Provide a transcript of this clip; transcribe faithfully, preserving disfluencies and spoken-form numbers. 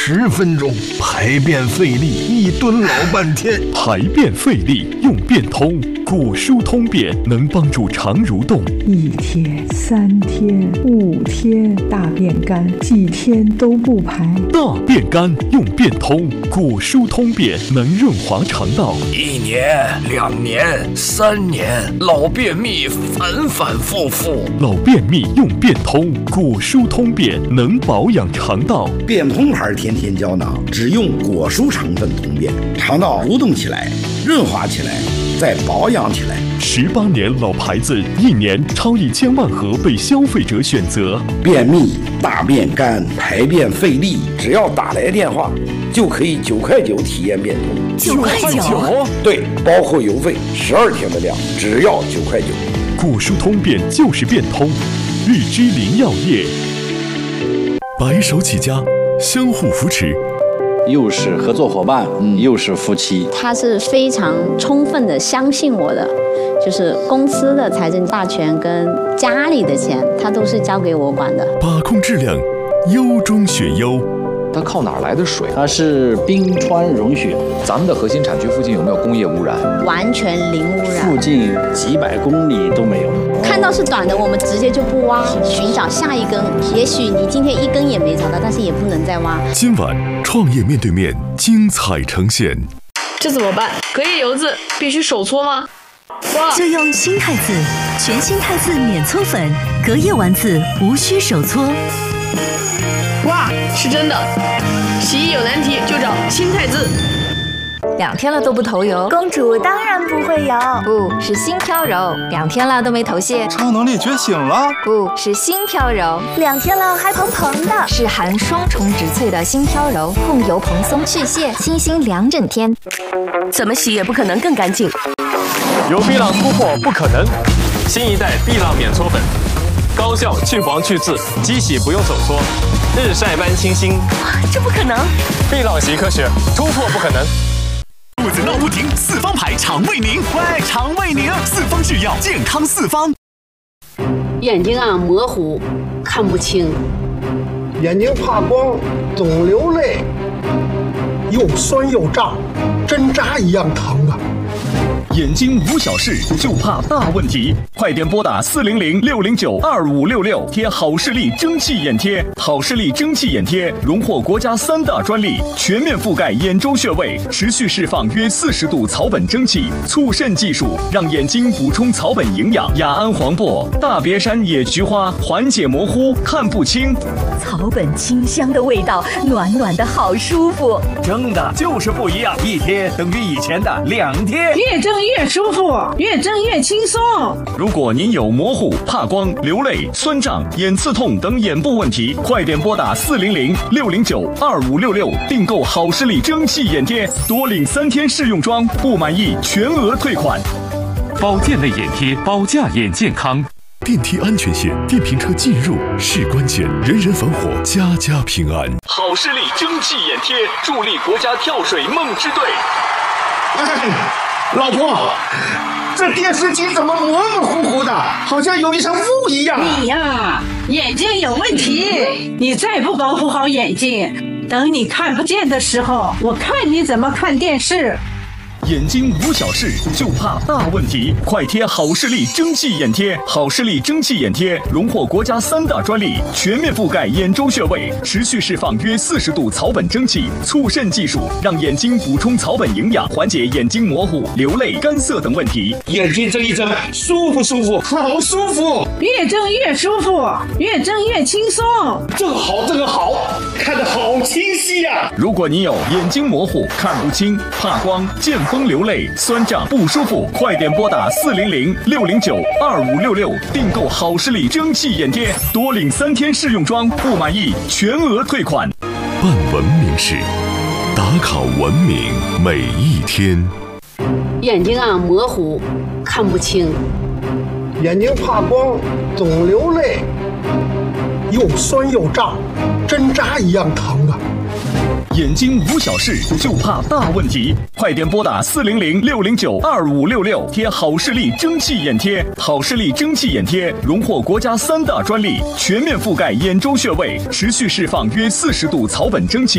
十分钟，排便费力，一蹲老半天。 排便费力用便通，果舒通便能帮助肠蠕动。 一天、三天、五天，大便干，几天都不排。 大便干用便通，果舒通便能润滑肠道。 一年、两年、三年，老便秘反反复复。 老便秘用便通，果舒通便能保养肠道。 便通牌天天胶囊只用果舒成分通便，肠道蠕动起来，润滑起来，再保养起来。 十八年老牌子，一年超一千万盒被消费者选择。 便秘、大便干、排便费力，只要打来电话，就可以九块九体验便通。 九块九？ 对，包括邮费，十二天的量，只要九块九。 果舒通便就是便通，日之林药业。白手起家，相互扶持。 又是合作伙伴，嗯，又是夫妻。 他是非常充分的相信我的，就是公司的财政大权跟家里的钱，他都是交给我管的。 把控质量，优中选优。 它靠哪儿来的水？ 它是冰川融雪。 咱们的核心产区附近有没有工业污染？ 完全零污染。 附近几百公里都没有。 看到是短的，我们直接就不挖，寻找下一根。也许你今天一根也没找到，但是也不能再挖。 今晚创业面对面精彩呈现。 这怎么办？隔夜油渍必须手搓吗？ 就用新汰渍，全新汰渍免搓粉，隔夜丸子无需手搓。 哇，是真的！洗衣有难题就找新汰渍。 两天了都不头油， 公主当然不会有， 不是新飘柔。两天了都没头屑， 超能力觉醒了， 不是新飘柔。 两天了还蓬蓬的， 是含双重植萃的新飘柔，控油蓬松去屑，清新两整天。 怎么洗也不可能更干净。 有碧浪突破不可能，新一代碧浪免搓粉，高效去黄去渍，机洗不用手搓，日晒般清新。 这不可能！ 碧浪习科学，突破不可能。 肚子闹不停，四方牌肠胃宁，喂，肠胃宁，四方制药，健康四方。 眼睛啊模糊，看不清， 眼睛怕光，总流泪，又酸又胀，针扎一样疼啊。 眼睛无小事，就怕大问题。快点拨打四零零六零九二五六六，贴好视力蒸汽眼贴。好视力蒸汽眼贴荣获国家三大专利，全面覆盖眼周穴位，持续释放约四十度草本蒸汽，促渗技术让眼睛补充草本营养。雅安黄柏、大别山野菊花缓解模糊看不清。 草本清香的味道，暖暖的好舒服。 蒸的就是不一样，一贴等于以前的两贴。 越蒸越舒服，越蒸越轻松。 如果您有模糊、怕光、流泪、酸胀、眼刺痛等眼部问题，快点拨打四零零六零九二五六六订购好视力蒸汽眼贴，多领三天试用装，不满意全额退款。 保健类眼贴，保驾眼健康。 电梯安全线，电瓶车进入是关键，人人防火，家家平安。 好视力蒸汽眼贴，助力国家跳水梦之队。 哎，老婆，这电视机怎么模模糊糊的，好像有一层雾一样。 你呀，眼睛有问题，你再不保护好眼睛，等你看不见的时候，我看你怎么看电视。 眼睛无小事，就怕大问题。快贴好视力蒸汽眼贴。好视力蒸汽眼贴荣获国家三大专利，全面覆盖眼周穴位，持续释放约四十度草本蒸汽，促渗技术让眼睛补充草本营养，缓解眼睛模糊、流泪、干涩等问题。 眼睛睁一睁，舒服舒服，好舒服。 越睁越舒服，越睁越轻松。 这个好，这个好，看得好清晰呀、啊！ 如果你有眼睛模糊、看不清、怕光、见风流泪、酸胀不舒服，快点拨打四零零六零九二五六六订购好视力蒸汽眼贴，多领三天试用装，不满意全额退款。办文明事，打卡文明每一天。 眼睛啊模糊，看不清， 眼睛怕光，总流泪，又酸又胀，针扎一样疼啊。 眼睛无小事，就怕大问题。快点拨打四零零六零九二五六六贴好视力蒸汽眼贴。好视力蒸汽眼贴荣获国家三大专利，全面覆盖眼周穴位，持续释放约四十度草本蒸汽。